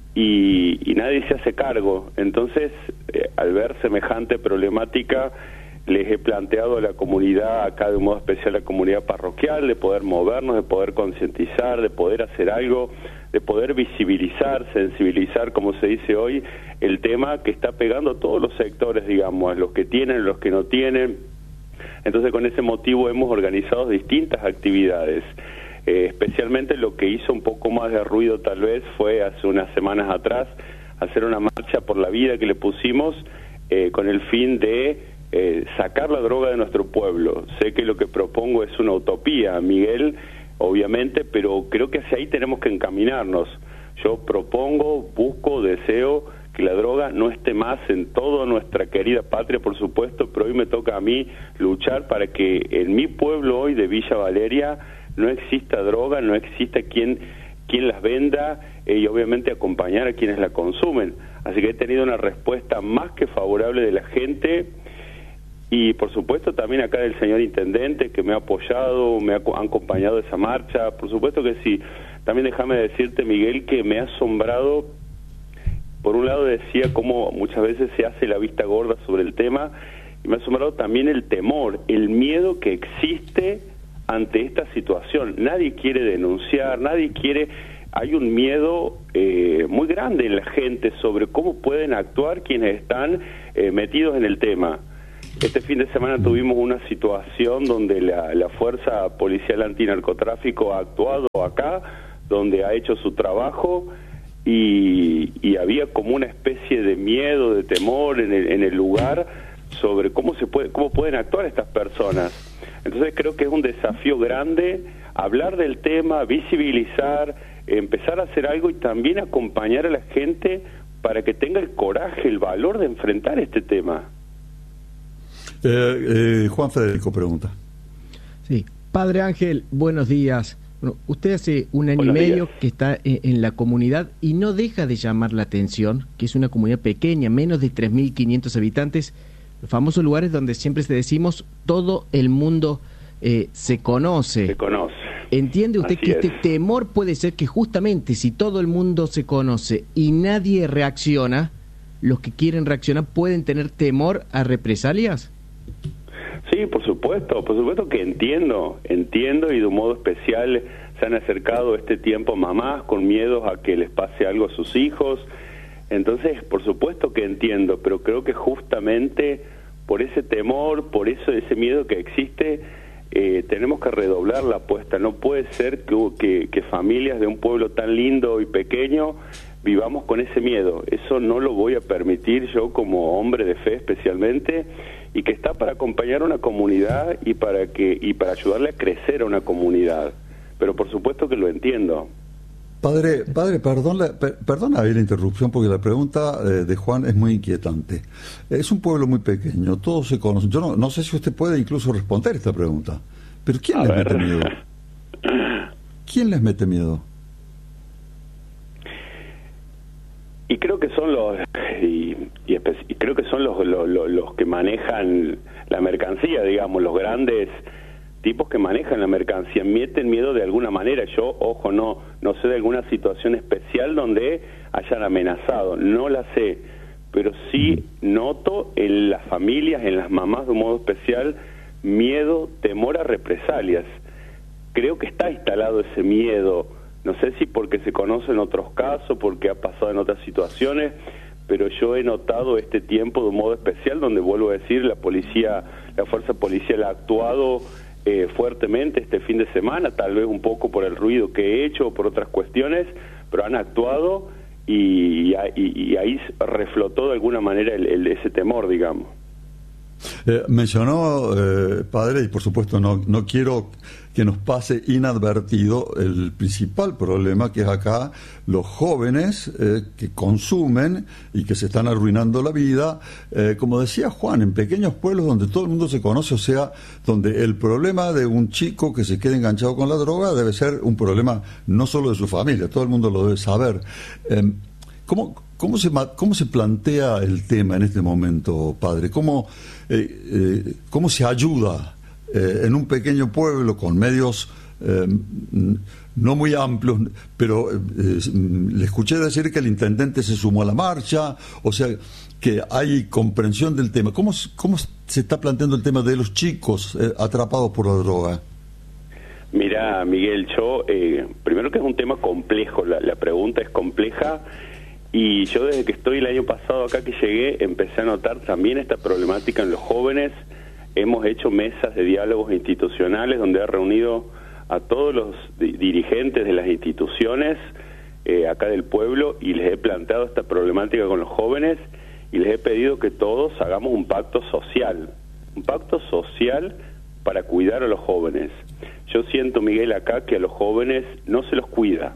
Q: y nadie se hace cargo. Entonces, al ver semejante problemática, les he planteado a la comunidad, acá de un modo especial a la comunidad parroquial, de poder movernos, de poder concientizar, de poder hacer algo, de poder visibilizar, sensibilizar, como se dice hoy, el tema que está pegando a todos los sectores, digamos, a los que tienen, a los que no tienen. Entonces, con ese motivo hemos organizado distintas actividades. Especialmente lo que hizo un poco más de ruido tal vez fue hace unas semanas atrás hacer una marcha por la vida que le pusimos con el fin de sacar la droga de nuestro pueblo. Sé que lo que propongo es una utopía, Miguel, obviamente, pero creo que hacia ahí tenemos que encaminarnos. Yo propongo, busco, deseo que la droga no esté más en toda nuestra querida patria, por supuesto, pero hoy me toca a mí luchar para que en mi pueblo hoy de Villa Valeria no exista droga, no exista quien las venda y obviamente acompañar a quienes la consumen. Así que he tenido una respuesta más que favorable de la gente y por supuesto también acá del señor intendente que me ha apoyado, me ha acompañado esa marcha. Por supuesto que sí. También déjame decirte, Miguel, que me ha asombrado. Por un lado decía cómo muchas veces se hace la vista gorda sobre el tema y me ha asombrado también el temor, el miedo que existe ante esta situación. Nadie quiere denunciar, nadie quiere hay un miedo muy grande en la gente sobre cómo pueden actuar quienes están metidos en el tema. Este fin de semana tuvimos una situación donde la Fuerza Policial Antinarcotráfico ha actuado acá, donde ha hecho su trabajo y había como una especie de miedo, de temor en el lugar sobre cómo pueden actuar estas personas. Entonces creo que es un desafío grande hablar del tema, visibilizar, empezar a hacer algo y también acompañar a la gente para que tenga el coraje, el valor de enfrentar este tema.
B: Juan Federico pregunta.
P: Sí, Padre Ángel, buenos días. Bueno, usted hace un año y medio que está en la comunidad y no deja de llamar la atención, que es una comunidad pequeña, menos de 3.500 habitantes, los famosos lugares donde siempre decimos todo el mundo se conoce.
Q: Se conoce.
P: ¿Entiende usted
Q: Así
P: que
Q: es.
P: este temor puede ser que justamente si todo el mundo se conoce y nadie reacciona, los que quieren reaccionar pueden tener temor a represalias?
Q: Sí, por supuesto que entiendo y de un modo especial se han acercado este tiempo mamás con miedos a que les pase algo a sus hijos. Entonces, por supuesto que entiendo, pero creo que justamente por ese temor, por ese miedo que existe, tenemos que redoblar la apuesta. No puede ser que familias de un pueblo tan lindo y pequeño vivamos con ese miedo. Eso no lo voy a permitir yo como hombre de fe especialmente, y que está para acompañar a una comunidad y para ayudarle a crecer a una comunidad. Pero por supuesto que lo entiendo.
B: Padre, perdona la interrupción porque la pregunta de Juan es muy inquietante. Es un pueblo muy pequeño, todos se conocen. Yo no sé si usted puede incluso responder esta pregunta, pero ¿quién les mete miedo? ¿Quién les mete miedo?
Q: Y creo que son los que manejan la mercancía, digamos, los grandes tipos que manejan la mercancía, meten miedo de alguna manera. Yo, ojo, no sé de alguna situación especial donde hayan amenazado, no la sé, pero sí noto en las familias, en las mamás de un modo especial, miedo, temor a represalias. Creo que está instalado ese miedo, no sé si porque se conoce en otros casos, porque ha pasado en otras situaciones, pero yo he notado este tiempo de un modo especial donde, vuelvo a decir, la fuerza policial ha actuado fuertemente este fin de semana, tal vez un poco por el ruido que he hecho o por otras cuestiones, pero han actuado y ahí reflotó de alguna manera ese temor, digamos.
B: Mencionó, padre, y por supuesto no quiero que nos pase inadvertido el principal problema, que es acá los jóvenes que consumen y que se están arruinando la vida, como decía Juan, en pequeños pueblos donde todo el mundo se conoce, o sea, donde el problema de un chico que se quede enganchado con la droga debe ser un problema no solo de su familia, todo el mundo lo debe saber. ¿Cómo se plantea el tema en este momento, padre? ¿Cómo se ayuda en un pequeño pueblo con medios no muy amplios? Pero le escuché decir que el intendente se sumó a la marcha, o sea, que hay comprensión del tema. ¿Cómo se está planteando el tema de los chicos atrapados por la droga?
Q: Mira, Miguel, yo primero que es un tema complejo, la pregunta es compleja. Y yo desde que estoy el año pasado acá que llegué, empecé a notar también esta problemática en los jóvenes. Hemos hecho mesas de diálogos institucionales donde he reunido a todos los dirigentes de las instituciones acá del pueblo y les he planteado esta problemática con los jóvenes y les he pedido que todos hagamos un pacto social para cuidar a los jóvenes. Yo siento, Miguel, acá que a los jóvenes no se los cuida,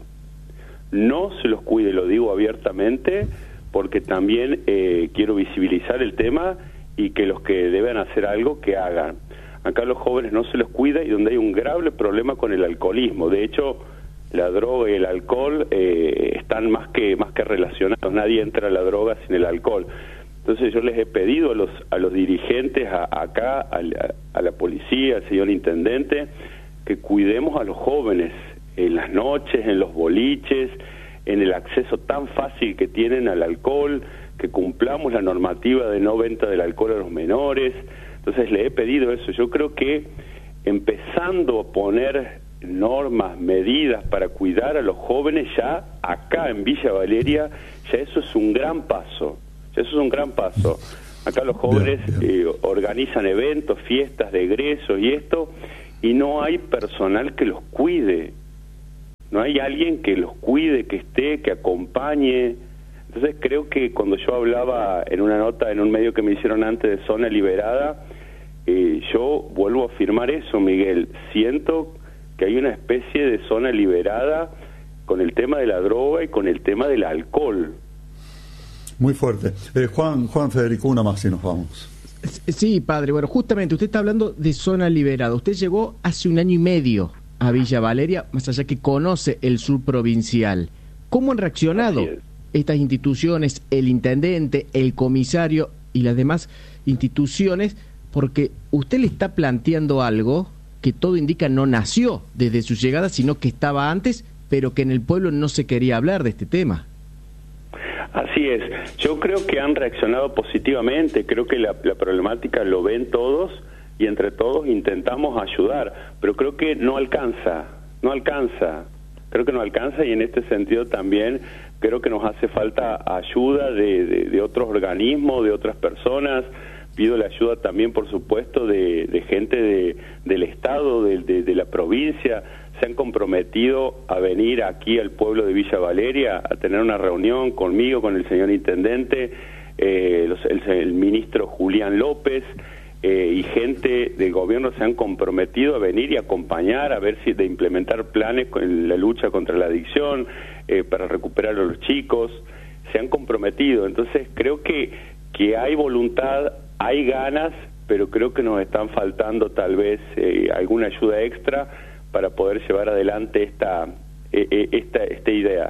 Q: lo digo abiertamente, porque también quiero visibilizar el tema y que los que deben hacer algo, que hagan. Acá a los jóvenes no se los cuida y donde hay un grave problema con el alcoholismo. De hecho, la droga y el alcohol están más que relacionados. Nadie entra a la droga sin el alcohol. Entonces yo les he pedido a los dirigentes acá, a la policía, al señor intendente, que cuidemos a los jóvenes en las noches, en los boliches, en el acceso tan fácil que tienen al alcohol, que cumplamos la normativa de no venta del alcohol a los menores. Entonces le he pedido eso. Yo creo que empezando a poner normas, medidas para cuidar a los jóvenes, ya acá en Villa Valeria, ya eso es un gran paso. Acá los jóvenes organizan eventos, fiestas de egresos y esto, y no hay personal que los cuide. No hay alguien que los cuide, que esté, que acompañe. Entonces creo que cuando yo hablaba en una nota en un medio que me hicieron antes de zona liberada, yo vuelvo a afirmar eso, Miguel. Siento que hay una especie de zona liberada con el tema de la droga y con el tema del alcohol.
B: Muy fuerte. Juan Federico, una más y nos vamos.
P: Sí, padre. Bueno, justamente usted está hablando de zona liberada. Usted llegó hace 1 año y medio a Villa Valeria, más allá que conoce el sur provincial. ¿Cómo han reaccionado estas instituciones, el intendente, el comisario y las demás instituciones? Porque usted le está planteando algo que todo indica no nació desde su llegada, sino que estaba antes, pero que en el pueblo no se quería hablar de este tema.
Q: Así es. Yo creo que han reaccionado positivamente. Creo que la problemática lo ven todos y entre todos intentamos ayudar, pero creo que no alcanza. Creo que no alcanza, y en este sentido también creo que nos hace falta ayuda de otros organismos, de otras personas. Pido la ayuda también, por supuesto, de gente del Estado, de la provincia. Se han comprometido a venir aquí al pueblo de Villa Valeria a tener una reunión conmigo, con el señor intendente, el ministro Julián López, y gente del gobierno se han comprometido a venir y acompañar, a ver si de implementar planes en la lucha contra la adicción, para recuperar a los chicos. Se han comprometido. Entonces creo que hay voluntad, hay ganas, pero creo que nos están faltando tal vez alguna ayuda extra para poder llevar adelante esta idea.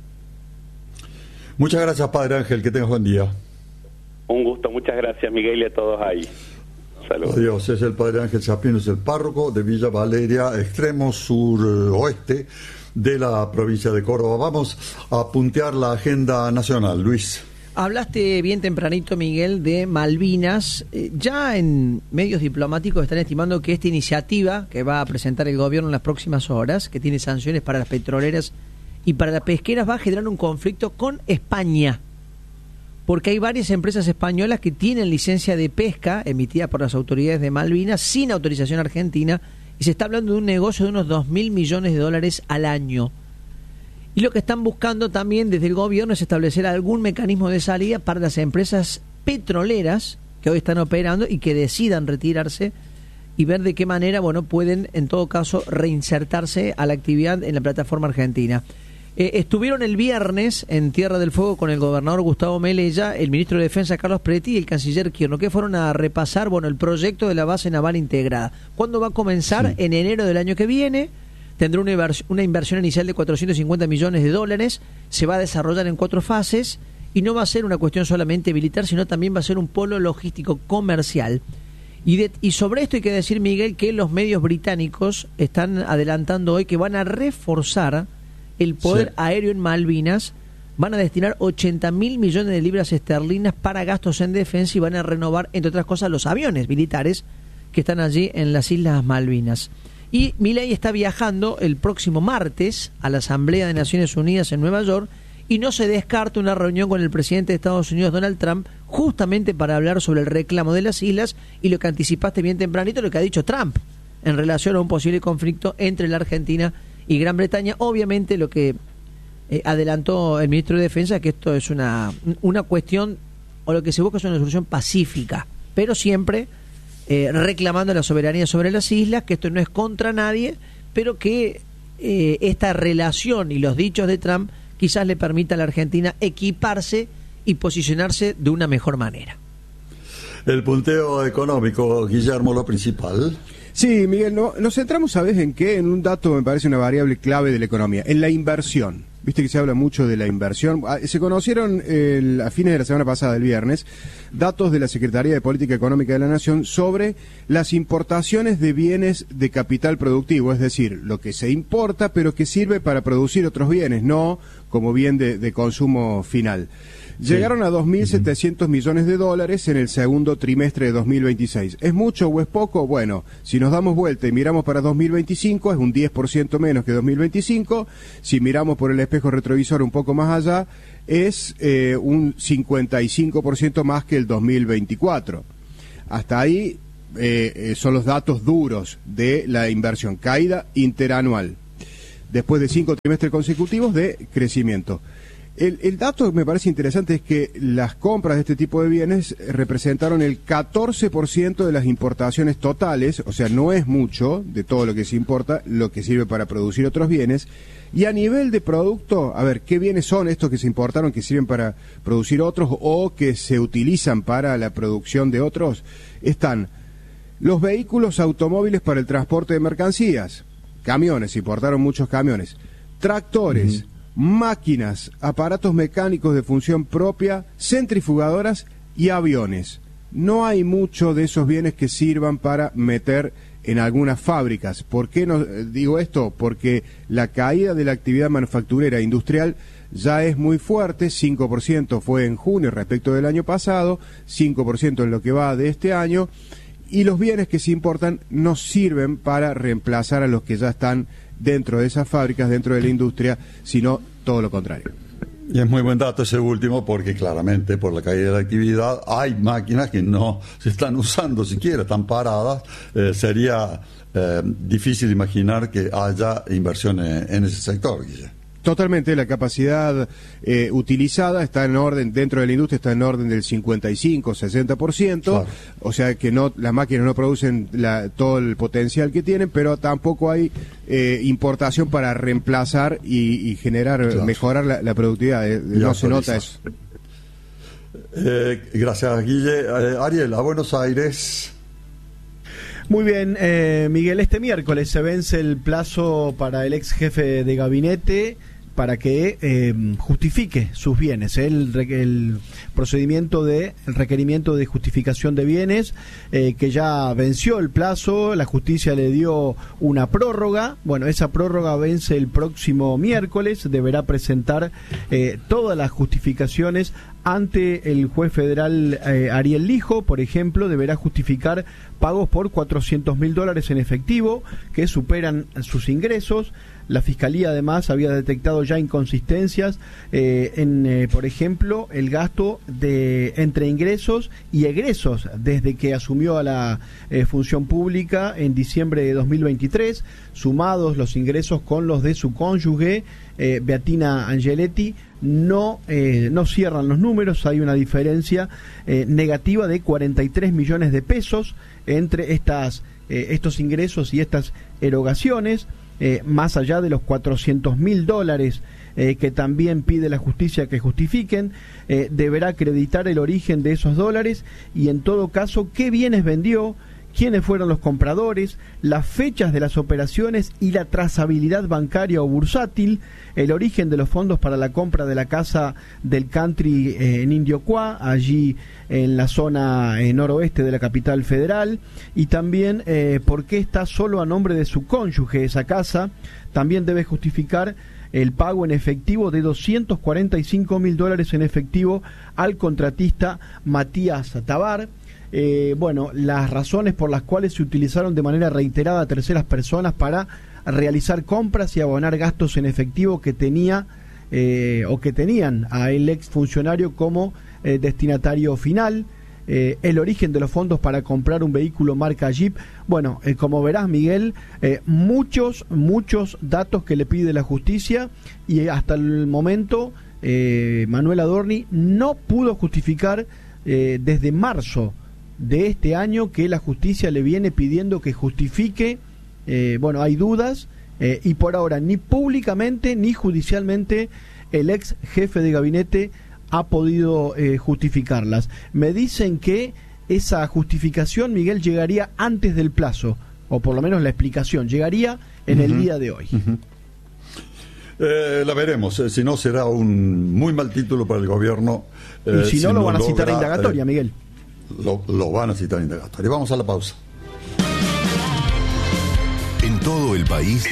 B: Muchas gracias, Padre Ángel, que tengas buen día.
Q: Un gusto, muchas gracias, Miguel, y a todos ahí. Saludos.
B: Adiós, es el Padre Ángel Chapino, es el párroco de Villa Valeria, extremo suroeste de la provincia de Córdoba. Vamos a puntear la agenda nacional, Luis.
K: Hablaste bien tempranito, Miguel, de Malvinas. Ya en medios diplomáticos están estimando que esta iniciativa que va a presentar el gobierno en las próximas horas, que tiene sanciones para las petroleras y para las pesqueras, va a generar un conflicto con España, porque hay varias empresas españolas que tienen licencia de pesca emitida por las autoridades de Malvinas sin autorización argentina, y se está hablando de un negocio de unos 2.000 millones de dólares al año. Y lo que están buscando también desde el gobierno es establecer algún mecanismo de salida para las empresas petroleras que hoy están operando y que decidan retirarse, y ver de qué manera, pueden en todo caso reinsertarse a la actividad en la plataforma argentina. Estuvieron el viernes en Tierra del Fuego con el gobernador Gustavo Melella, el ministro de Defensa Carlos Preti y el canciller Kirchner, que fueron a repasar el proyecto de la base naval integrada. ¿Cuándo va a comenzar? Sí. En enero del año que viene. Tendrá una inversión inicial de 450 millones de dólares, se va a desarrollar en 4 fases y no va a ser una cuestión solamente militar, sino también va a ser un polo logístico comercial. Y sobre esto hay que decir, Miguel, que los medios británicos están adelantando hoy que van a reforzar el poder aéreo en Malvinas, van a destinar 80.000 millones de libras esterlinas para gastos en defensa y van a renovar, entre otras cosas, los aviones militares que están allí en las Islas Malvinas. Y Milei está viajando el próximo martes a la Asamblea de Naciones Unidas en Nueva York, y no se descarta una reunión con el presidente de Estados Unidos, Donald Trump, justamente para hablar sobre el reclamo de las islas y lo que anticipaste bien tempranito, lo que ha dicho Trump en relación a un posible conflicto entre la Argentina y Gran Bretaña. Obviamente lo que adelantó el ministro de Defensa, que esto es una cuestión, o lo que se busca es una solución pacífica, pero siempre reclamando la soberanía sobre las islas, que esto no es contra nadie, pero que esta relación y los dichos de Trump quizás le permita a la Argentina equiparse y posicionarse de una mejor manera.
B: El punteo económico, Guillermo, lo principal.
C: Sí, Miguel, nos centramos, ¿sabes en qué? En un dato, me parece una variable clave de la economía, en la inversión. Viste que se habla mucho de la inversión. Se conocieron a fines de la semana pasada, el viernes, datos de la Secretaría de Política Económica de la Nación sobre las importaciones de bienes de capital productivo, es decir, lo que se importa pero que sirve para producir otros bienes, no como bien de consumo final. Llegaron a 2.700 millones de dólares en el segundo trimestre de 2026. ¿Es mucho o es poco? Bueno, si nos damos vuelta y miramos para 2025, es un 10% menos que 2025. Si miramos por el espejo retrovisor un poco más allá, es un 55% más que el 2024. Hasta ahí son los datos duros de la inversión, caída interanual, después de 5 trimestres consecutivos de crecimiento. El dato que me parece interesante es que las compras de este tipo de bienes representaron el 14% de las importaciones totales, o sea, no es mucho de todo lo que se importa, lo que sirve para producir otros bienes. Y a nivel de producto, a ver, ¿qué bienes son estos que se importaron que sirven para producir otros o que se utilizan para la producción de otros? Están los vehículos automóviles para el transporte de mercancías, camiones, importaron muchos camiones, tractores, máquinas, aparatos mecánicos de función propia, centrifugadoras y aviones. No hay mucho de esos bienes que sirvan para meter en algunas fábricas. ¿Por qué no digo esto? Porque la caída de la actividad manufacturera e industrial ya es muy fuerte, 5% fue en junio respecto del año pasado, 5% en lo que va de este año, y los bienes que se importan no sirven para reemplazar a los que ya están dentro de esas fábricas, dentro de la industria, sino todo lo contrario.
B: Y es muy buen dato ese último, porque claramente por la caída de la actividad hay máquinas que no se están usando siquiera, están paradas. Sería difícil imaginar que haya inversiones en ese sector, Guille.
C: Totalmente, la capacidad utilizada está en orden, dentro de la industria está en orden del 55-60%, claro. O sea que no, las máquinas no producen todo el potencial que tienen, pero tampoco hay importación para reemplazar y generar, claro, mejorar la productividad, no se nota eso.
B: Gracias, Guille. Ariel, a Buenos Aires.
R: Muy bien, Miguel, este miércoles se vence el plazo para el ex jefe de gabinete para que justifique sus bienes, el procedimiento el requerimiento de justificación de bienes, que ya venció el plazo, la justicia le dio una prórroga. Bueno, esa prórroga vence el próximo miércoles, deberá presentar todas las justificaciones ante el juez federal Ariel Lijo. Por ejemplo, deberá justificar pagos por $400.000 en efectivo que superan sus ingresos. La Fiscalía además había detectado ya inconsistencias por ejemplo, el gasto entre ingresos y egresos desde que asumió a la función pública en diciembre de 2023, sumados los ingresos con los de su cónyuge, Beatina Angeletti. No cierran los números, hay una diferencia negativa de 43 millones de pesos entre estos ingresos y estas erogaciones, más allá de los $400.000 que también pide la justicia que justifiquen. Deberá acreditar el origen de esos dólares y, en todo caso, qué bienes vendió, quiénes fueron los compradores, las fechas de las operaciones y la trazabilidad bancaria o bursátil, el origen de los fondos para la compra de la casa del country en Indiocuá, allí en la zona noroeste de la capital federal, y también por qué está solo a nombre de su cónyuge esa casa. También debe justificar el pago en efectivo de $245.000 en efectivo al contratista Matías Tabar. Las razones por las cuales se utilizaron de manera reiterada a terceras personas para realizar compras y abonar gastos en efectivo que tenía o que tenían a el ex funcionario como destinatario final, el origen de los fondos para comprar un vehículo marca Jeep. Como verás, Miguel, muchos datos que le pide la justicia, y hasta el momento Manuel Adorni no pudo justificar desde marzo de este año que la justicia le viene pidiendo que justifique. Hay dudas y por ahora ni públicamente ni judicialmente el ex jefe de gabinete ha podido justificarlas. Me dicen que esa justificación, Miguel, llegaría antes del plazo, o por lo menos la explicación llegaría en el día de hoy.
B: La veremos, si no será un muy mal título para el gobierno.
R: Y si no, lo van a citar a indagatoria, Miguel.
B: Lo van a citar a indagatoria. Vamos a la pausa.
S: En todo el país.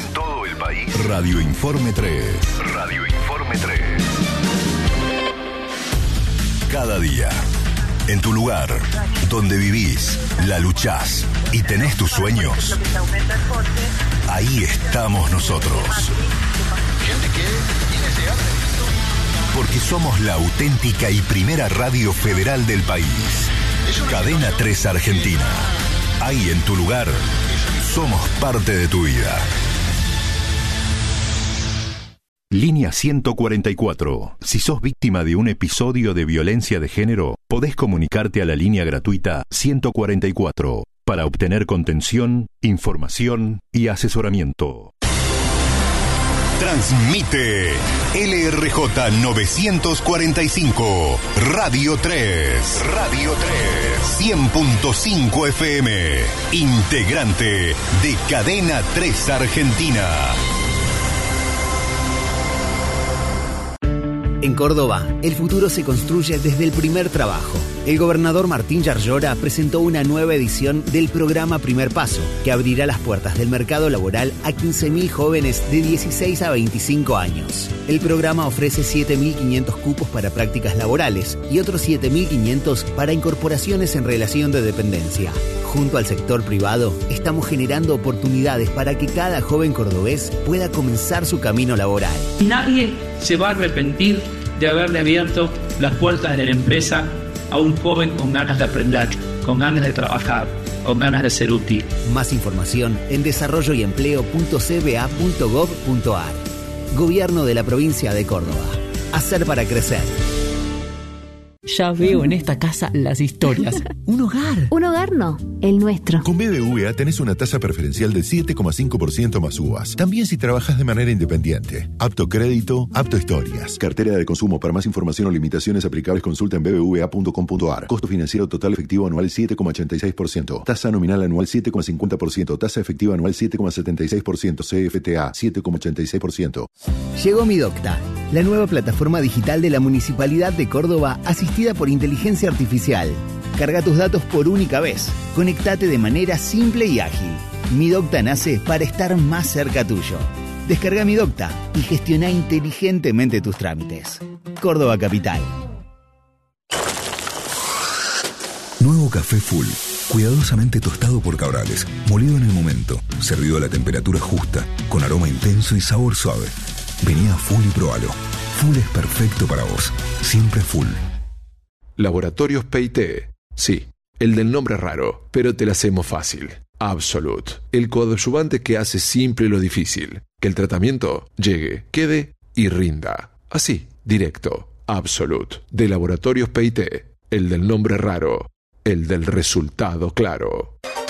S: Radio Informe 3. cada día. En tu lugar, donde vivís, la luchás y tenés tus sueños, ahí estamos nosotros. Porque somos la auténtica y primera radio federal del país. Cadena 3 Argentina. Ahí en tu lugar, somos parte de tu vida. Línea 144. Si sos víctima de un episodio de violencia de género, podés comunicarte a la línea gratuita 144 para obtener contención, información y asesoramiento. Transmite LRJ 945, Radio 3. Radio 3. 100.5 FM. Integrante de Cadena 3 Argentina.
T: En Córdoba, el futuro se construye desde el primer trabajo. El gobernador Martín Yarlora presentó una nueva edición del programa Primer Paso, que abrirá las puertas del mercado laboral a 15.000 jóvenes de 16 a 25 años. El programa ofrece 7.500 cupos para prácticas laborales y otros 7.500 para incorporaciones en relación de dependencia. Junto al sector privado, estamos generando oportunidades para que cada joven cordobés pueda comenzar su camino laboral.
U: Nadie se va a arrepentir de haberle abierto las puertas de la empresa a un joven con ganas de aprender, con ganas de trabajar, con ganas de ser útil.
T: Más información en desarrolloyempleo.cba.gov.ar. Gobierno de la provincia de Córdoba. Hacer para crecer.
V: Ya veo en esta casa las historias.
T: Un hogar.
V: Un hogar no, el nuestro.
W: Con BBVA tenés una tasa preferencial del 7,5% más uvas. También si trabajas de manera independiente. Apto crédito, apto historias. Cartera de consumo. Para más información o limitaciones aplicables, consulta en bbva.com.ar. Costo financiero total efectivo anual 7,86%. Tasa nominal anual 7,50%. Tasa efectiva anual 7,76%. CFTA 7,86%.
T: Llegó Midocta, la nueva plataforma digital de la Municipalidad de Córdoba, asistida por inteligencia artificial. Carga tus datos por única vez. Conectate de manera simple y ágil. Midocta nace para estar más cerca tuyo. Descarga Midocta y gestiona inteligentemente tus trámites. Córdoba Capital.
S: Nuevo café Full. Cuidadosamente tostado por Cabrales. Molido en el momento. Servido a la temperatura justa. Con aroma intenso y sabor suave. Vení a Full y probalo. Full es perfecto para vos. Siempre Full.
X: Laboratorios PIT. Sí, el del nombre raro, pero te la hacemos fácil. Absolute. El coadyuvante que hace simple lo difícil. Que el tratamiento llegue, quede y rinda. Así, directo. Absolute. De Laboratorios PIT. El del nombre raro. El del resultado claro.